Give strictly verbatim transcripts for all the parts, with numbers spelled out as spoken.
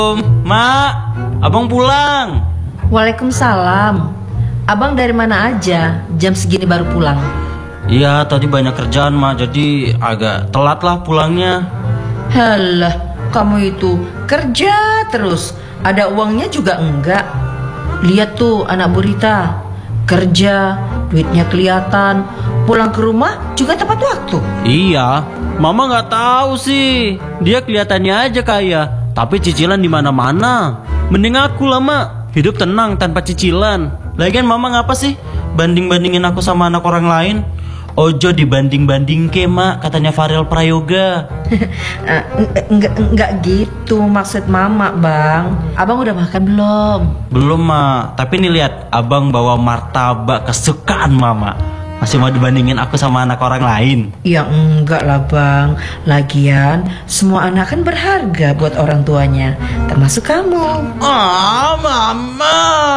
Mak, abang pulang. Waalaikumsalam. Abang dari mana aja? Jam segini baru pulang. Iya, tadi banyak kerjaan, Mak, jadi agak telat lah pulangnya. Halah, kamu itu kerja terus, ada uangnya juga enggak. Lihat tuh anak Burita, kerja, duitnya kelihatan, pulang ke rumah juga tepat waktu. Iya, Mama nggak tahu sih. Dia kelihatannya aja kaya, tapi cicilan di mana-mana. Mending aku lah, Mak. Hidup tenang tanpa cicilan. Lagian Mama ngapa sih banding-bandingin aku sama anak orang lain? Ojo dibanding-banding ke, Mak, katanya Farel Prayoga. Enggak, enggak gitu maksud Mama, Bang. Abang udah makan belum? Belum, Mak. Tapi nih lihat, abang bawa martabak kesukaan Mama. Masih mau dibandingin aku sama anak orang lain? Ya enggak lah, Bang. Lagian semua anak kan berharga buat orang tuanya, termasuk kamu. Ah, Mama.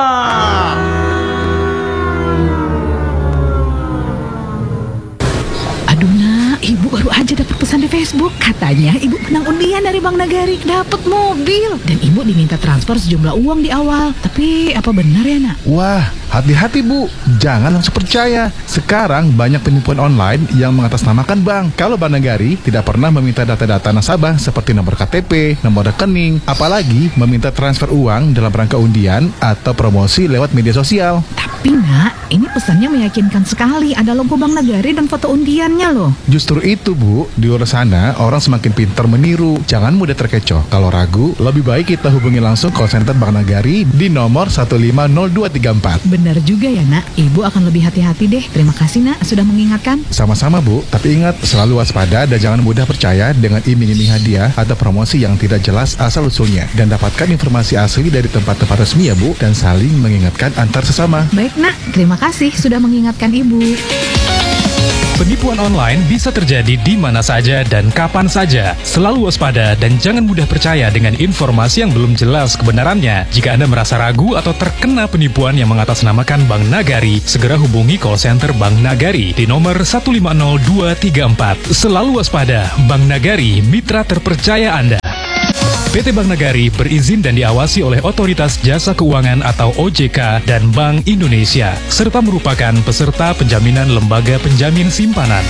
Aduh nak, ibu baru aja dapat pesan di Facebook. Katanya ibu menang undian dari Bank Nagari, dapat mobil. Dan ibu diminta transfer sejumlah uang di awal. Tapi apa benar ya nak? Wah, hati-hati Bu, jangan langsung percaya. Sekarang banyak penipuan online yang mengatasnamakan bank. Kalau Bank Nagari tidak pernah meminta data-data nasabah seperti nomor K T P, nomor rekening, apalagi meminta transfer uang dalam rangka undian atau promosi lewat media sosial. Tapi nak, ini pesannya meyakinkan sekali. Ada logo Bank Nagari dan foto undiannya loh. Justru itu Bu, di luar sana orang semakin pintar meniru. Jangan mudah terkecoh. Kalau ragu, lebih baik kita hubungi langsung call center Bank Nagari di nomor satu lima nol dua tiga empat. Benar juga ya nak, ibu akan lebih hati-hati deh. Terima kasih nak sudah mengingatkan. Sama-sama Bu, tapi ingat selalu waspada dan jangan mudah percaya dengan iming-iming hadiah atau promosi yang tidak jelas asal-usulnya. Dan dapatkan informasi asli dari tempat-tempat resmi ya Bu, dan saling mengingatkan antar sesama. Baik nak, terima kasih sudah mengingatkan ibu. Penipuan online bisa terjadi di mana saja dan kapan saja. Selalu waspada dan jangan mudah percaya dengan informasi yang belum jelas kebenarannya. Jika Anda merasa ragu atau terkena penipuan yang mengatasnamakan Bank Nagari, segera hubungi call center Bank Nagari di nomor satu lima nol dua tiga empat. Selalu waspada, Bank Nagari, mitra terpercaya Anda. P T Bank Nagari berizin dan diawasi oleh Otoritas Jasa Keuangan atau O J K dan Bank Indonesia, serta merupakan peserta penjaminan lembaga penjamin simpanan.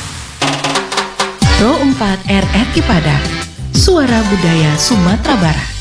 Pro empat R R I Pada, Suara Budaya Sumatera Barat.